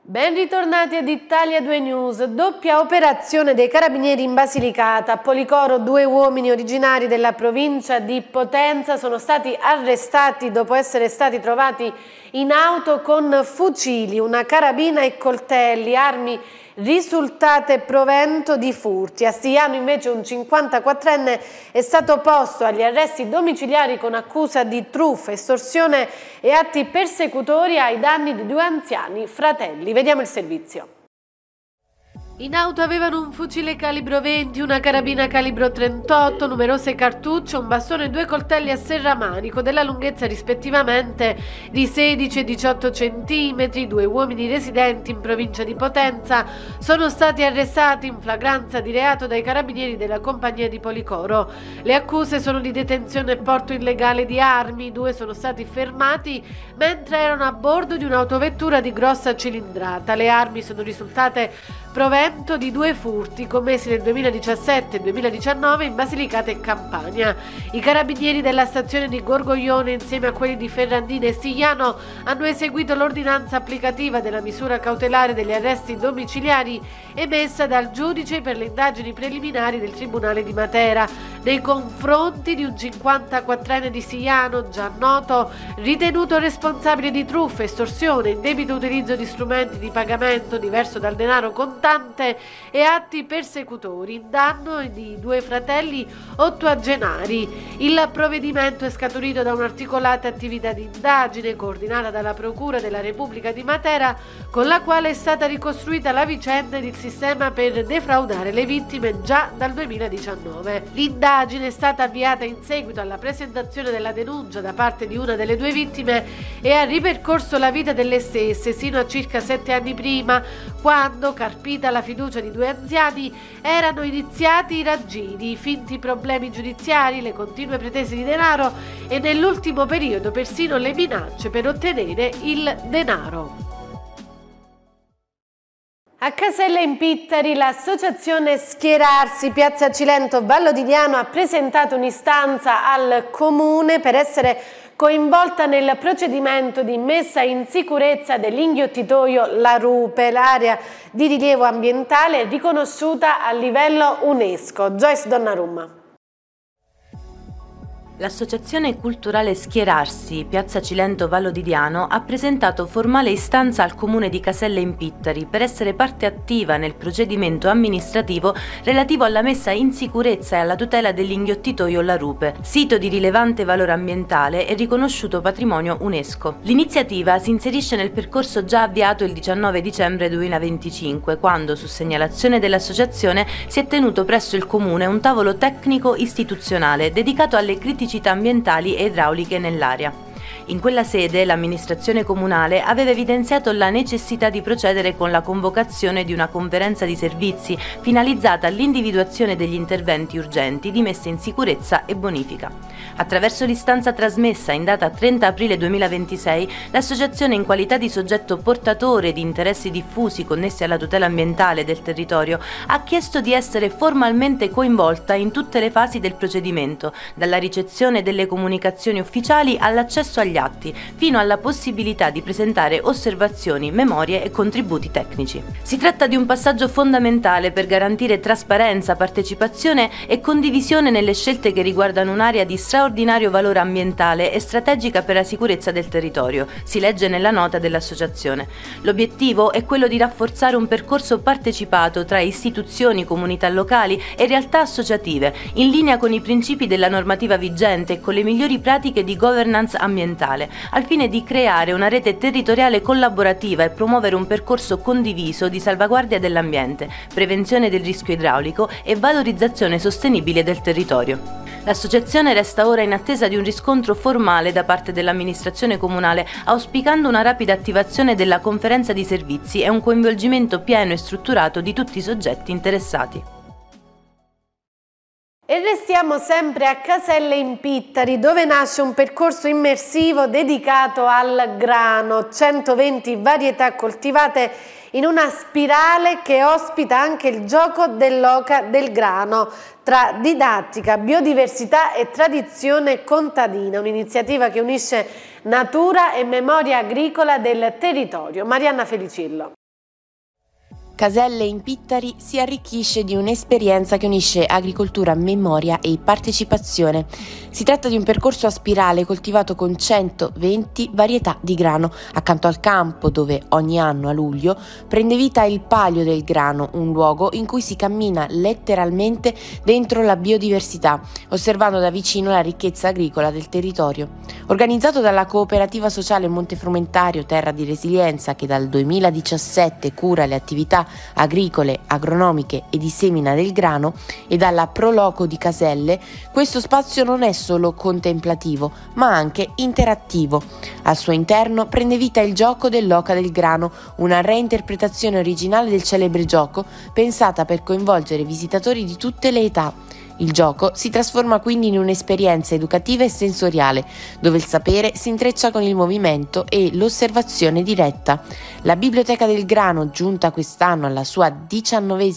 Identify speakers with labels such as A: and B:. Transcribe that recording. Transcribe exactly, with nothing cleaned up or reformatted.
A: Ben ritornati ad Italia due News. Doppia operazione dei carabinieri in Basilicata. A Policoro due uomini originari della provincia di Potenza sono stati arrestati dopo essere stati trovati in auto con fucili, una carabina e coltelli, armi risultate provento di furti. A Stigliano invece un cinquantaquattrenne è stato posto agli arresti domiciliari con accusa di truffa, estorsione e atti persecutori ai danni di due anziani fratelli. Vediamo il servizio. In auto avevano un fucile calibro venti, una carabina calibro trentotto, numerose cartucce, un bastone e due coltelli a serramanico della lunghezza rispettivamente di sedici e diciotto centimetri. Due uomini residenti in provincia di Potenza sono stati arrestati in flagranza di reato dai carabinieri della compagnia di Policoro. Le accuse sono di detenzione e porto illegale di armi. I due sono stati fermati mentre erano a bordo di un'autovettura di grossa cilindrata. Le armi sono risultate provento di due furti commessi nel duemiladiciassette e duemiladiciannove in Basilicata e Campania. I carabinieri della stazione di Gorgoglione insieme a quelli di Ferrandina e Stigliano hanno eseguito l'ordinanza applicativa della misura cautelare degli arresti domiciliari emessa dal giudice per le indagini preliminari del Tribunale di Matera nei confronti di un cinquantaquattrenne di Stigliano, già noto, ritenuto responsabile di truffa, estorsione, indebito utilizzo di strumenti di pagamento diverso dal denaro contante e atti persecutori in danno di due fratelli ottuagenari. Il provvedimento è scaturito da un'articolata attività di indagine coordinata dalla Procura della Repubblica di Matera, con la quale è stata ricostruita la vicenda ed il sistema per defraudare le vittime già dal duemiladiciannove. L'indagine è stata avviata in seguito alla presentazione della denuncia da parte di una delle due vittime e ha ripercorso la vita delle stesse sino a circa sette anni prima, quando, carpita la fiducia di due anziani, erano iniziati i raggiri, i finti problemi giudiziari, le continue pretese di denaro e nell'ultimo periodo persino le minacce per ottenere il denaro. A Caselle in Pittari l'associazione Schierarsi Piazza Cilento Vallo di Diano ha presentato un'istanza al comune per essere coinvolta nel procedimento di messa in sicurezza dell'inghiottitoio La Rupe, l'area di rilievo ambientale riconosciuta a livello UNESCO. Joyce Donnarumma.
B: L'associazione culturale Schierarsi, Piazza Cilento Vallo di Diano, ha presentato formale istanza al comune di Caselle in Pittari per essere parte attiva nel procedimento amministrativo relativo alla messa in sicurezza e alla tutela dell'inghiottitoio La Rupe, sito di rilevante valore ambientale e riconosciuto patrimonio UNESCO. L'iniziativa si inserisce nel percorso già avviato il diciannove dicembre duemilaventicinque, quando, su segnalazione dell'associazione, si è tenuto presso il comune un tavolo tecnico istituzionale dedicato alle criticità ambientali e idrauliche nell'area. In quella sede l'amministrazione comunale aveva evidenziato la necessità di procedere con la convocazione di una conferenza di servizi finalizzata all'individuazione degli interventi urgenti di messa in sicurezza e bonifica. Attraverso l'istanza trasmessa in data trenta aprile duemilaventisei, l'associazione, in qualità di soggetto portatore di interessi diffusi connessi alla tutela ambientale del territorio, ha chiesto di essere formalmente coinvolta in tutte le fasi del procedimento, dalla ricezione delle comunicazioni ufficiali all'accesso agli atti, fino alla possibilità di presentare osservazioni, memorie e contributi tecnici. Si tratta di un passaggio fondamentale per garantire trasparenza, partecipazione e condivisione nelle scelte che riguardano un'area di straordinario valore ambientale e strategica per la sicurezza del territorio, si legge nella nota dell'associazione. L'obiettivo è quello di rafforzare un percorso partecipato tra istituzioni, comunità locali e realtà associative, in linea con i principi della normativa vigente e con le migliori pratiche di governance ambientale, al fine di creare una rete territoriale collaborativa e promuovere un percorso condiviso di salvaguardia dell'ambiente, prevenzione del rischio idraulico e valorizzazione sostenibile del territorio. L'associazione resta ora in attesa di un riscontro formale da parte dell'amministrazione comunale, auspicando una rapida attivazione della conferenza di servizi e un coinvolgimento pieno e strutturato di tutti i soggetti interessati.
A: E restiamo sempre a Caselle in Pittari, dove nasce un percorso immersivo dedicato al grano, centoventi varietà coltivate in una spirale che ospita anche il gioco dell'oca del grano, tra didattica, biodiversità e tradizione contadina, un'iniziativa che unisce natura e memoria agricola del territorio. Marianna Felicillo.
C: Caselle in Pittari si arricchisce di un'esperienza che unisce agricoltura, memoria e partecipazione. Si tratta di un percorso a spirale coltivato con centoventi varietà di grano, accanto al campo dove ogni anno a luglio prende vita il Palio del Grano, un luogo in cui si cammina letteralmente dentro la biodiversità, osservando da vicino la ricchezza agricola del territorio. Organizzato dalla cooperativa sociale Montefrumentario Terra di Resilienza, che dal duemiladiciassette cura le attività agricole, agronomiche e di semina del grano, e dalla Proloco di Caselle, questo spazio non è solo contemplativo, ma anche interattivo. Al suo interno prende vita il gioco dell'Oca del Grano, una reinterpretazione originale del celebre gioco pensata per coinvolgere visitatori di tutte le età. Il gioco si trasforma quindi in un'esperienza educativa e sensoriale, dove il sapere si intreccia con il movimento e l'osservazione diretta. La Biblioteca del Grano, giunta quest'anno alla sua diciannovesima